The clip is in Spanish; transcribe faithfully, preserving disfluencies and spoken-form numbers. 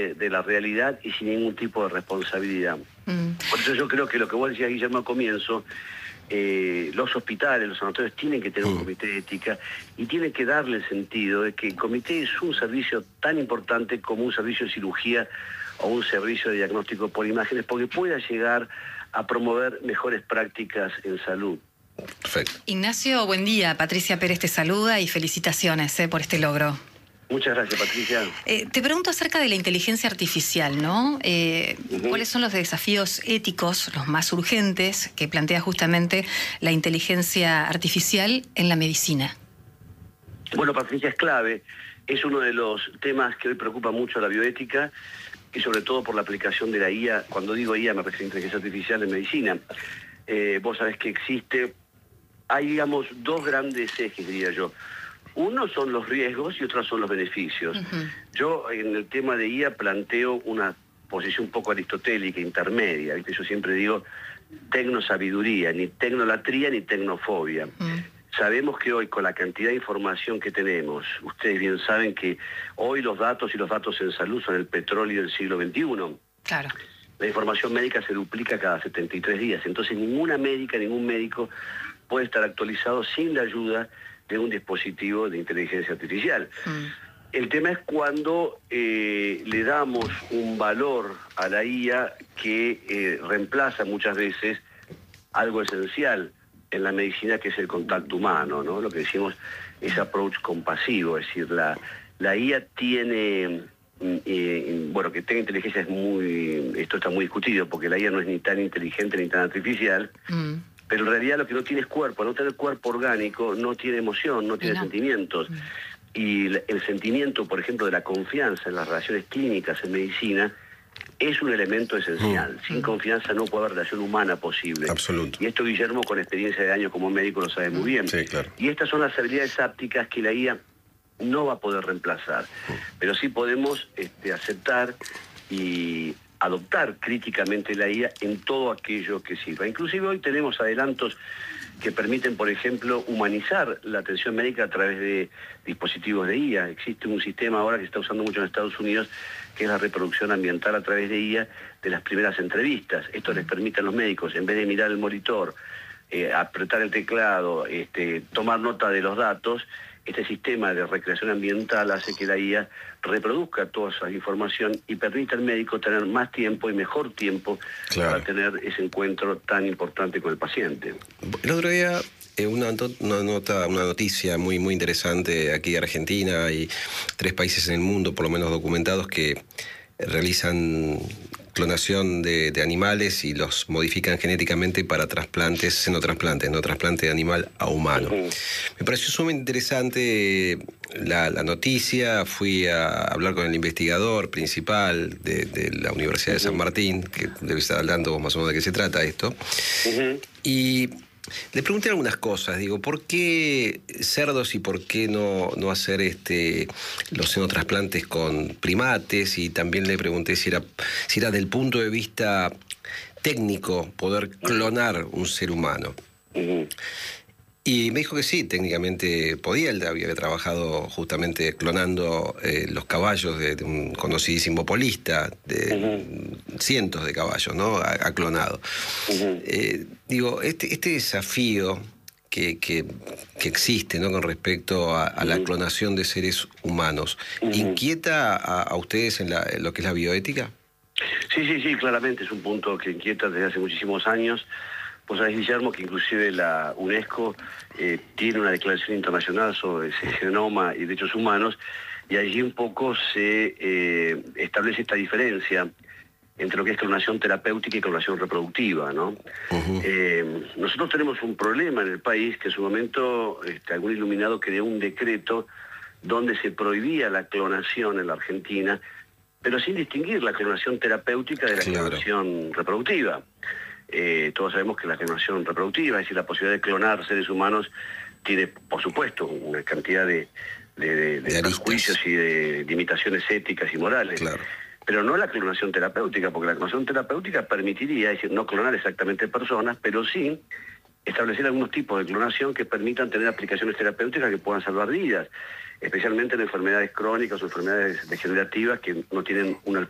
de, de la realidad y sin ningún tipo de responsabilidad. Mm. Por eso yo creo que lo que vos decías, Guillermo, al comienzo, eh, los hospitales, los sanatorios tienen que tener un comité de ética y tienen que darle el sentido de que el comité es un servicio tan importante como un servicio de cirugía o un servicio de diagnóstico por imágenes, porque pueda llegar a promover mejores prácticas en salud. Perfecto. Ignacio, buen día. Patricia Pérez te saluda y felicitaciones eh, por este logro. Muchas gracias, Patricia. Eh, te pregunto acerca de la inteligencia artificial, ¿no? Eh, uh-huh. ¿Cuáles son los desafíos éticos, los más urgentes, que plantea justamente la inteligencia artificial en la medicina? Bueno, Patricia, es clave. Es uno de los temas que hoy preocupa mucho a la bioética y sobre todo por la aplicación de la I A. Cuando digo I A me refiero a inteligencia artificial en medicina. Eh, vos sabés que existe, hay digamos dos grandes ejes, diría yo. Uno son los riesgos y otros son los beneficios. Uh-huh. Yo en el tema de I A planteo una posición un poco aristotélica, intermedia. ¿Viste? Yo siempre digo tecnosabiduría, ni tecnolatría ni tecnofobia. Uh-huh. Sabemos que hoy con la cantidad de información que tenemos, ustedes bien saben que hoy los datos y los datos en salud son el petróleo del siglo veintiuno. Claro. La información médica se duplica cada setenta y tres días, entonces ninguna médica, ningún médico puede estar actualizado sin la ayuda de un dispositivo de inteligencia artificial. Mm. El tema es cuando eh, le damos un valor a la I A que eh, reemplaza muchas veces algo esencial en la medicina, que es el contacto humano, ¿no? Lo que decimos es approach compasivo, es decir, la, la I A tiene... Eh, bueno, que tenga inteligencia es muy... Esto está muy discutido, porque la I A no es ni tan inteligente ni tan artificial, mm. pero en realidad lo que no tiene es cuerpo. No tener cuerpo orgánico no tiene emoción, no tiene no. sentimientos. Mm. Y el sentimiento, por ejemplo, de la confianza en las relaciones clínicas en medicina es un elemento esencial. Mm. Sin confianza no puede haber relación humana posible. Absoluto. Y esto Guillermo, con experiencia de años como médico, lo sabe muy bien. Sí, claro. Y estas son las habilidades ápticas que la I A no va a poder reemplazar, pero sí podemos este, aceptar y adoptar críticamente la I A en todo aquello que sirva. Inclusive hoy tenemos adelantos que permiten, por ejemplo, humanizar la atención médica a través de dispositivos de I A. Existe un sistema ahora que se está usando mucho en Estados Unidos, que es la reproducción ambiental a través de I A de las primeras entrevistas. Esto les permite a los médicos, en vez de mirar el monitor, eh, apretar el teclado, este, tomar nota de los datos, este sistema de recreación ambiental hace que la I A reproduzca toda esa información y permite al médico tener más tiempo y mejor tiempo claro. para tener ese encuentro tan importante con el paciente. El otro día, eh, una, una nota, una noticia muy, muy interesante aquí en Argentina. Hay tres países en el mundo, por lo menos documentados, que realizan clonación de, de animales y los modifican genéticamente para trasplantes, senotrasplantes, no trasplante de animal a humano. Uh-huh. Me pareció sumamente interesante la, la noticia. Fui a hablar con el investigador principal de, de la Universidad uh-huh. de San Martín, que debe estar hablando más o menos de qué se trata esto. Uh-huh. Y le pregunté algunas cosas, digo, ¿por qué cerdos y por qué no, no hacer este, los senotrasplantes con primates? Y también le pregunté si era, si era del punto de vista técnico poder clonar un ser humano. Uh-huh. Y me dijo que sí, técnicamente podía. Él había trabajado justamente clonando eh, los caballos de, de un conocidísimo polista, de uh-huh. cientos de caballos, ¿no? Ha, ha clonado. Uh-huh. Eh, digo, este, este desafío que, que, que existe, ¿no? Con respecto a, a la uh-huh. clonación de seres humanos, uh-huh. ¿inquieta a, a ustedes en, la, en lo que es la bioética? Sí, sí, sí, claramente es un punto que inquieta desde hace muchísimos años. Vos sabés, Guillermo, que inclusive la UNESCO eh, tiene una declaración internacional sobre el genoma y derechos humanos, y allí un poco se eh, establece esta diferencia entre lo que es clonación terapéutica y clonación reproductiva, ¿no? Uh-huh. eh, nosotros tenemos un problema en el país, que en su momento este, algún iluminado creó un decreto donde se prohibía la clonación en la Argentina, pero sin distinguir la clonación terapéutica de la claro. clonación reproductiva. Eh, todos sabemos que la clonación reproductiva, es decir, la posibilidad de clonar seres humanos, tiene, por supuesto, una cantidad de, de, de, de prejuicios y de limitaciones éticas y morales. Claro. Pero no la clonación terapéutica, porque la clonación terapéutica permitiría, es decir, no clonar exactamente personas, pero sí establecer algunos tipos de clonación que permitan tener aplicaciones terapéuticas que puedan salvar vidas, especialmente en enfermedades crónicas o enfermedades degenerativas que no tienen una